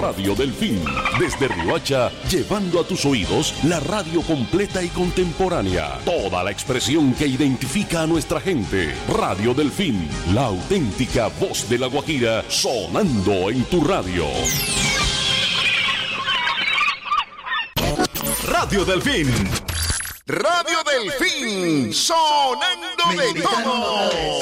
Radio Delfín. Desde Riohacha, llevando a tus oídos la radio completa y contemporánea. Toda la expresión que identifica a nuestra gente. Radio Delfín, la auténtica voz de La Guajira, sonando en tu radio. Radio Delfín. Radio Delfín, sonando de todo.